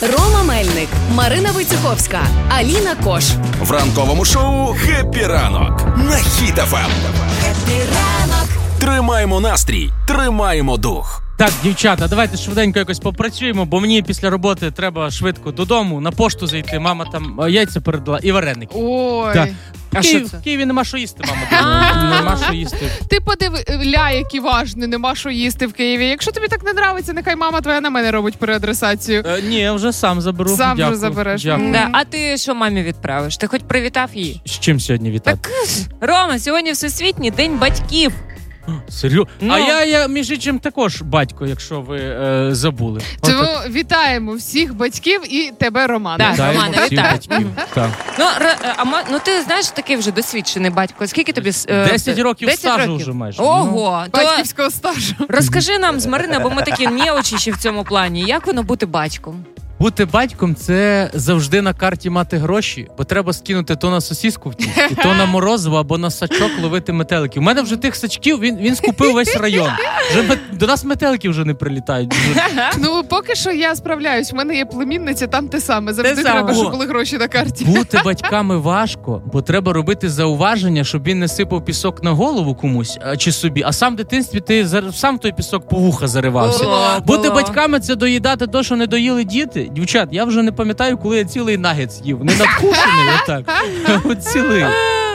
Рома Мельник, Марина Войцеховська, Аліна Кош. В ранковому шоу «Хеппі ранок» на Хіт FM. Хеппі ранок. Тримаємо настрій, тримаємо дух. Так, дівчата, давайте швиденько якось попрацюємо, бо мені після роботи треба швидко додому, на пошту зайти. Мама там яйця передала і вареники. Ой. Так. В Києві нема що їсти, мама. Нема що їсти. Ти подивля, які важні, нема що їсти в Києві. Якщо тобі так не нравиться, нехай мама твоя на мене робить переадресацію. Ні, вже сам заберу. Сам Дякую. вже забереш. Да. А ти що мамі відправиш? Ти хоч привітав її? З чим сьогодні вітати? Так, Рома, сьогодні Всесвітній день батьків. Серйозно? Ну. А я, між іншим, також батько, якщо ви забули. Тому вітаємо всіх батьків і тебе, Роман. Так, Вітаємо Романе, всіх вітаю. батьків. Так. Ну, ти знаєш, такий вже досвідчений батько. Скільки тобі? 10 років 10 стажу років? вже майже. Ого! То Батьківського стажу. розкажи нам з Мариною, бо ми такі неочі ще в цьому плані. Як воно бути батьком? Бути батьком – це завжди на карті мати гроші, бо треба скинути то на сосиску в тісті, то на морозиво або на сачок ловити метеликів. У мене вже тих сачків, він скупив весь район. Вже до нас метелики вже не прилітають. Ну, поки що я справляюсь. У мене є племінниця, там те саме. Завжди треба, щоб були гроші на карті. Бути батьками важко, бо треба робити зауваження, щоб він не сипав пісок на голову комусь чи собі, а сам в дитинстві ти сам той пісок по вуха заривався. Бути батьками – це доїдати то, що не доїли діти. Дівчат, я вже не пам'ятаю, коли я цілий нагет з'їв. Не надкушений, отак. От цілий.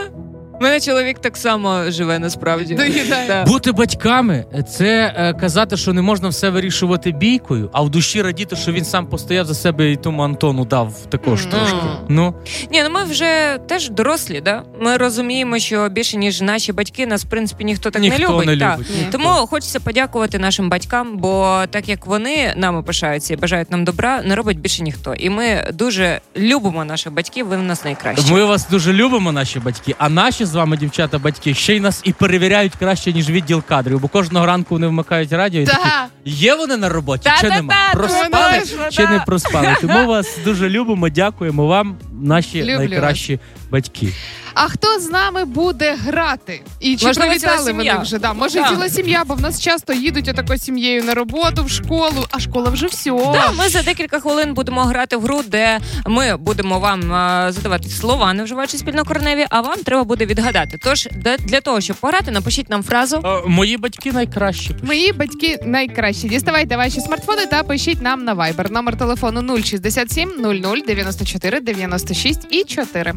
У мене чоловік так само живе, насправді. Доїдає. Бути батьками – це казати, що не можна все вирішувати бійкою, а в душі радіти, що він сам постояв за себе і тому Антону дав також трошки. Ну ми вже теж дорослі, да? Ми розуміємо, що більше, ніж наші батьки, нас, в принципі, ніхто так ніхто не любить. не любить. Тому хочеться подякувати нашим батькам, бо так як вони нами пишаються і бажають нам добра, не робить більше ніхто. І ми дуже любимо наших батьків, ви в нас найкращі. ми вас дуже любимо, наші батьки, а наші з вами, дівчата, батьки, ще й нас і перевіряють краще, ніж відділ кадрів, бо кожного ранку вони вмикають радіо і такі, є вони на роботі, чи нема? Проспали, чи не проспали? Тому вас дуже любимо, дякуємо вам, наші найкращі батьки. А хто з нами буде грати? І чи Можливо, привітали ціла вони сім'я. вже? Да, може, ціла сім'я, бо в нас часто їдуть отако сім'єю на роботу, в школу, а школа вже все. Да, ми за декілька хвилин будемо грати в гру, де ми будемо вам задавати слова, не вживаючи спільнокореневі, а вам треба буде відгадати. Тож, для того, щоб пограти, напишіть нам фразу. Мої батьки найкращі. Мої батьки найкращі. Діставайте ваші смартфони та пишіть нам на Viber. Номер телефону 067 00 94 96 і 4.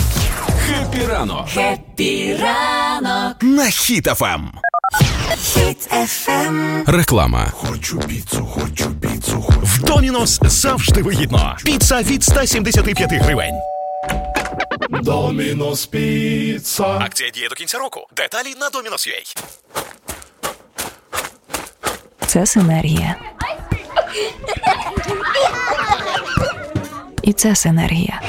Хеппі ранок. Хеппі ранок. На Хіт FM. Хіт FM. Реклама. Хочу піцу. В Домінос завжди вигідно. Піца від 175 гривень. Домінос піца. Акція діє до кінця року. Деталі на Domino's.ua. Це синергія. І це синергія.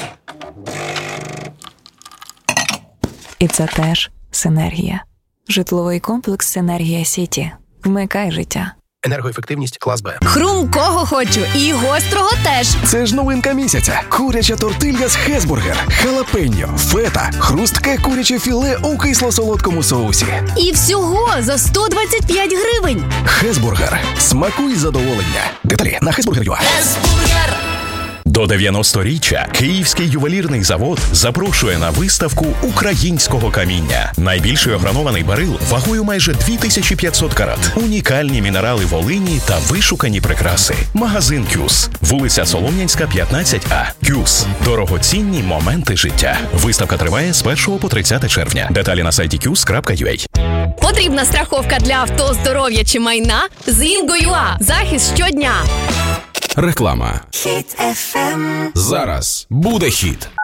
І це теж синергія. Житловий комплекс «Синергія Сіті». Вмикай життя. Енергоефективність клас Б. Хрумкого хочу і гострого теж. Це ж новинка місяця. Куряча тортилья з Хесбургер, халапеньо, фета, хрустке куряче філе у кисло-солодкому соусі. І всього за 125 гривень. Хесбургер. Смакуй задоволення. Деталі на Хесбургер.ua. До 90-річчя Київський ювелірний завод запрошує на виставку українського каміння. Найбільший огранований барил вагою майже 2500 карат. Унікальні мінерали Волині та вишукані прикраси. Магазин «Кюс». Вулиця Солом'янська, 15А. «Кюс». Дорогоцінні моменти життя. Виставка триває з 1 по 30 червня. Деталі на сайті kyus.ua. Потрібна страховка для авто, здоров'я чи майна? З Інго.ua. Захист щодня. Реклама. Хіт FM. Зараз буде хіт.